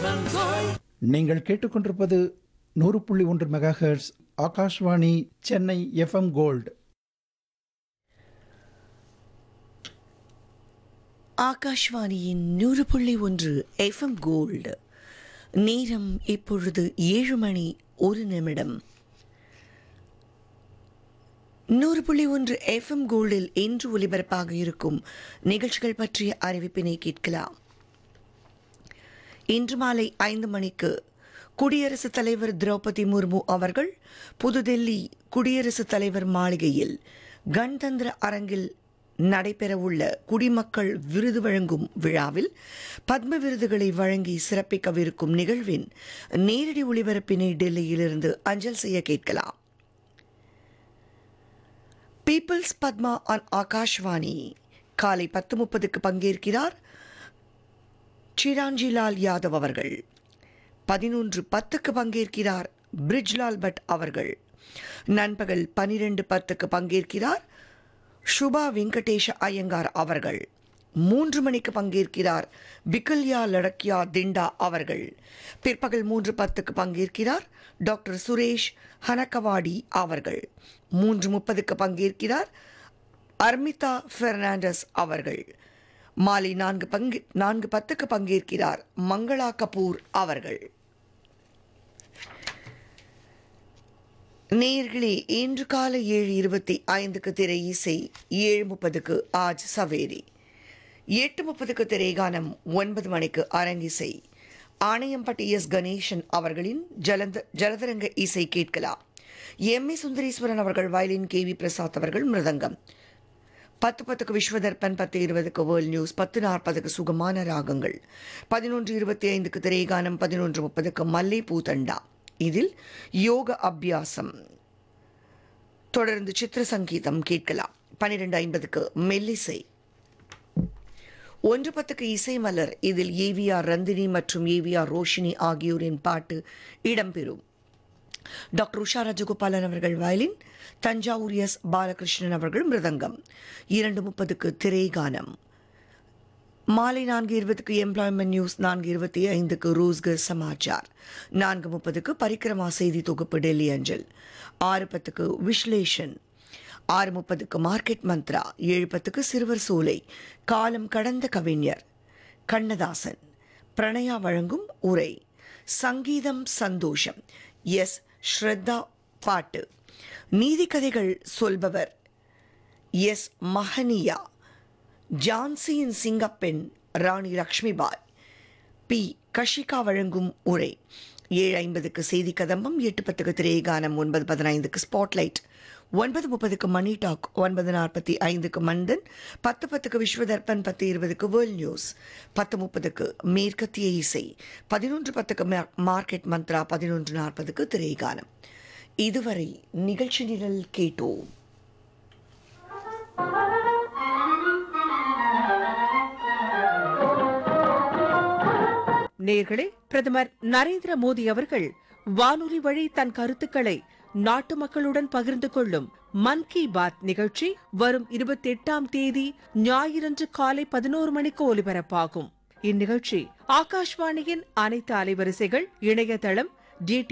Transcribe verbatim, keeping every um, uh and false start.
நீங்கள் கேட்டுக்கொண்டிருப்பது நூறு புள்ளி ஒன்று mega hertz Akashvani Chennai FM gold. ஆகாஷ்வாணியின் நூறு புள்ளி ஒன்று எஃப்எம் கோல்டு. நேரம் இப்பொழுது ஏழு மணி ஒரு நிமிடம். நூறு புள்ளி ஒன்று எஃப்எம் கோல்டில் இன்று ஒலிபரப்பாக இருக்கும் நிகழ்ச்சிகள் பற்றிய அறிவிப்பினை கேட்கலாம். இன்று மாலை ஐந்து மணிக்கு குடியரசுத் தலைவர் திரௌபதி முர்மு அவர்கள் புதுதில்லி குடியரசுத் தலைவர் மாளிகையில் கணதந்திர அரங்கில் நடைபெறவுள்ள குடிமக்கள் விருது வழங்கும் விழாவில் பத்ம விருதுகளை வழங்கி சிறப்பிக்கவிருக்கும் நிகழ்வின் நேரடி ஒளிபரப்பினை டெல்லியிலிருந்து அஞ்சல் செய்ய கேட்கலாம். பீப்பிள்ஸ் பத்மா ஆன் ஆகாஷ்வாணி காலை பத்து முப்பதுக்கு பங்கேற்கிறார் சிராஞ்சிலால் யாதவ் அவர்கள். பதினொன்று பத்துக்கு பங்கேற்கிறார் பிரிஜ்லால் பட் அவர்கள். நண்பகல் பனிரெண்டு பத்துக்கு பங்கேற்கிறார் சுபா வெங்கடேஷ ஐயங்கார் அவர்கள். மூன்று மணிக்கு பங்கேற்கிறார் பிகல்யா லடக்கியா திண்டா அவர்கள். பிற்பகல் மூன்று பத்துக்கு பங்கேற்கிறார் டாக்டர் சுரேஷ் ஹனக்கவாடி அவர்கள். மூன்று முப்பதுக்கு பங்கேற்கிறார் அர்மிதா பெர்னாண்டஸ் அவர்கள். மாலை நான்கு பங்கு நான்கு பத்துக்கு பங்கேற்கிறார் மங்களா கபூர் அவர்கள். நேயர்களே, இன்று காலை ஏழு இருபத்தி ஐந்துக்கு திரை இசை, ஏழு முப்பதுக்கு ஆஜ் சவேரி, எட்டு முப்பதுக்கு திரைகானம், ஒன்பது மணிக்கு அரங்கிசை. ஆணையம்பட்டி எஸ் கணேசன் அவர்களின் ஜலந்த ஜலதரங்க இசை கேட்கலாம். எம் ஏ சுந்தரேஸ்வரன் அவர்கள் வயலின், கே வி பிரசாத் அவர்கள் மிருதங்கம். பத்து பத்துக்கு விஸ்வதர்பன், பத்து இருபதுக்கு வேர்ல்ட் நியூஸ், பத்து நாற்பதுக்கு சுகமான ராகங்கள், பதினொன்று இருபத்தி ஐந்துக்கு திரைகானம், பதினொன்று முப்பதுக்கு மல்லை பூதண்டா, இதில் யோக அபியாசம். தொடர்ந்து சித்திர சங்கீதம் கேட்கலாம். பன்னிரெண்டு ஐம்பதுக்கு மெல்லிசை. ஒன்று பத்துக்கு இசை மலர், இதில் ஏவிஆர் ரந்தினி மற்றும் ஏவிஆர் ரோஷினி ஆகியோரின் பாட்டு இடம்பெறும். டாக்டர் உஷா ராஜகோபாலன் அவர்கள் வயலின், தஞ்சாவூர் எஸ் பாலகிருஷ்ணன் அவர்கள் மிருதங்கம். இரண்டு முப்பதுக்கு திரைகானம். மாலை நான்கு இருபதுக்கு எம்ப்ளாய்மெண்ட் நியூஸ், நான்கு இருபத்தி ஐந்துக்கு ரோஸ்கர் சமாச்சார், நான்கு முப்பதுக்கு பரிக்கிரமா செய்தி தொகுப்பு டெல்லி அஞ்சல், ஆறு பத்துக்கு விஸ்லேஷன், ஆறு முப்பதுக்கு மார்க்கெட் மந்த்ரா, ஏழு பத்துக்கு சிறுவர் சோலை, காலம் கடந்த கவிஞர் கண்ணதாசன் பிரணயா வழங்கும் உரை, சங்கீதம் சந்தோஷம், எஸ் ஸ்ரத்தா பாட்டு, நீதி கதைகள் சொல்பவர் எஸ் மஹனியா, ஜான்சியின் சிங்கப்பெண் ராணி லக்ஷ்மிபாய், பி கஷிகா வழங்கும் உரை. ஏழு ஐம்பதுக்கு செய்தி கதம்பம், எட்டு பத்துக்கு திரைகானம், ஒன்பது பதினைந்துக்கு ஸ்பாட்லைட், ஒன்பது முப்பதுக்கு மணி டாக், ஒன்பது நாற்பத்தி ஐந்துக்கு மந்தன், பத்து பத்துக்கு விஸ்வதர்பன், பத்து இருபதுக்கு வேர்ல்ட் நியூஸ், பத்து முப்பதுக்கு மேற்கத்திய இசை, பதினொன்று பத்துக்கு மார்க்கெட் மந்த்ரா, பதினொன்று நாற்பதுக்கு திரைகானம். இதுவரை நிகழ்ச்சி நிரல் கேட்டோம். நேயர்களே, பிரதமர் நரேந்திர மோடி அவர்கள் வானொலி வழி தன் கருத்துக்களை நாட்டு மக்களுடன் பகிர்ந்து கொள்ளும் மன் கி பாத் நிகழ்ச்சி வரும் இருபத்தி எட்டாம் தேதி ஞாயிறன்று காலை பதினோரு மணிக்கு ஒலிபரப்பாகும். இந்நிகழ்ச்சி ஆகாஷ்வாணியின் அனைத்து அலைவரிசைகள், இணையதளம், டி